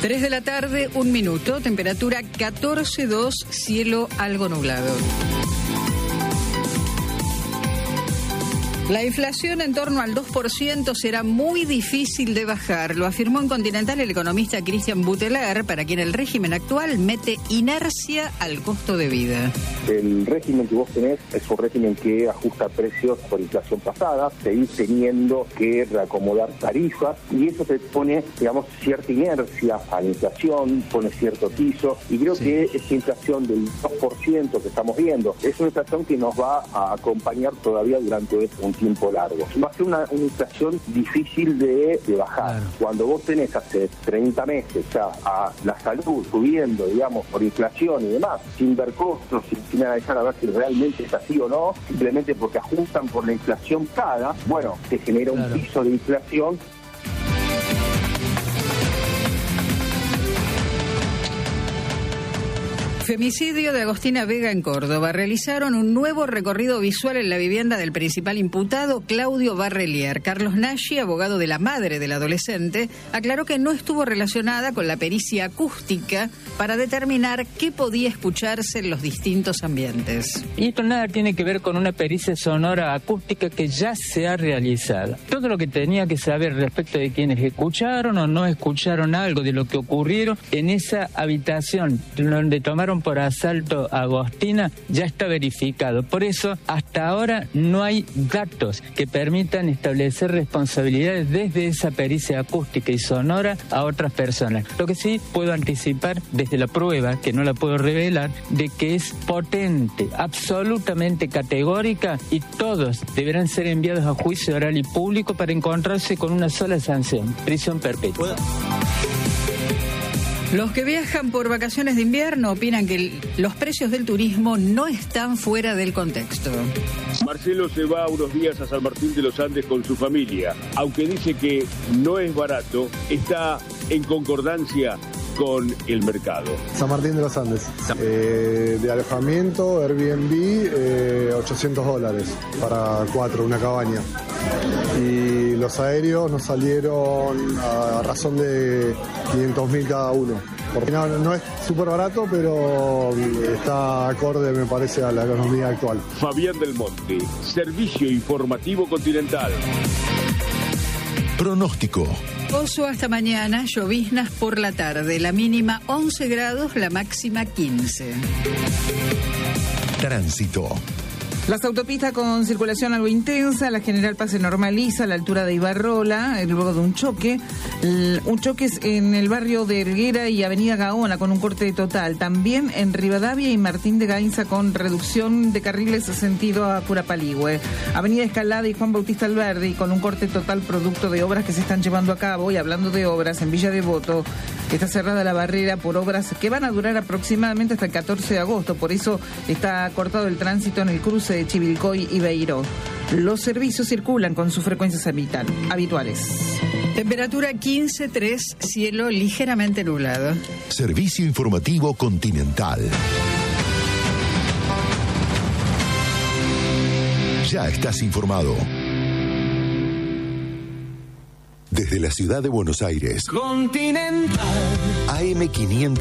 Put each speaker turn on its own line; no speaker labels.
3 de la tarde, 1 minuto, temperatura 14,2, cielo algo nublado. La inflación en torno al 2% será muy difícil de bajar, lo afirmó en Continental el economista Cristian Buteler, para quien el régimen actual mete inercia al costo de vida.
El régimen que vos tenés es un régimen que ajusta precios por inflación pasada, seguís teniendo que reacomodar tarifas y eso te pone, digamos, cierta inercia a la inflación, pone cierto piso y creo que esta inflación del 2% que estamos viendo es una inflación que nos va a acompañar todavía durante un tiempo largo. Va a ser una inflación difícil de bajar. Claro. Cuando vos tenés hace 30 meses ya a la salud subiendo, digamos, por inflación y demás, sin ver costos, sin analizar a ver si realmente es así o no, simplemente porque ajustan por la inflación cada, bueno, se genera un piso de inflación.
Femicidio de Agostina Vega en Córdoba. Realizaron un nuevo recorrido visual en la vivienda del principal imputado, Claudio Barrelier. Carlos Nasci, abogado de la madre del adolescente, aclaró que no estuvo relacionada con la pericia acústica para determinar qué podía escucharse en los distintos ambientes.
Y esto nada tiene que ver con una pericia sonora acústica que ya se ha realizado. Todo lo que tenía que saber respecto de quienes escucharon o no escucharon algo de lo que ocurrieron en esa habitación donde tomaron por asalto a Agostina ya está verificado. Por eso, hasta ahora no hay datos que permitan establecer responsabilidades desde esa pericia acústica y sonora a otras personas. Lo que sí puedo anticipar desde la prueba, que no la puedo revelar, de que es potente, absolutamente categórica y todos deberán ser enviados a juicio oral y público para encontrarse con una sola sanción, prisión perpetua.
Los que viajan por vacaciones de invierno opinan que los precios del turismo no están fuera del contexto.
Marcelo se va unos días a San Martín de los Andes con su familia. Aunque dice que no es barato, está en concordancia con el mercado.
San Martín de los Andes. De alojamiento, Airbnb, $800 para 4, una cabaña. Y los aéreos nos salieron a razón de 500.000 cada uno. Porque no es súper barato, pero está acorde, me parece, a la economía actual.
Fabián del Monte, Servicio Informativo Continental.
Pronóstico.
Oso hasta mañana, lloviznas por la tarde, la mínima 11 grados, la máxima 15.
Tránsito.
Las autopistas con circulación algo intensa, la General Paz se normaliza a la altura de Ibarrola, luego de un choque. Un choque en el barrio de Helguera y Avenida Gaona con un corte total. También en Rivadavia y Martín de Gainza con reducción de carriles sentido a Curapaligüe. Avenida Escalada y Juan Bautista Alberdi con un corte total producto de obras que se están llevando a cabo. Y hablando de obras, en Villa Devoto está cerrada la barrera por obras que van a durar aproximadamente hasta el 14 de agosto. Por eso está cortado el tránsito en el cruce de Chivilcoy y Beiró. Los servicios circulan con sus frecuencias habituales.
Temperatura 15,3, cielo ligeramente nublado.
Servicio Informativo Continental. Ya estás informado. Desde la ciudad de Buenos Aires.
Continental.
AM500.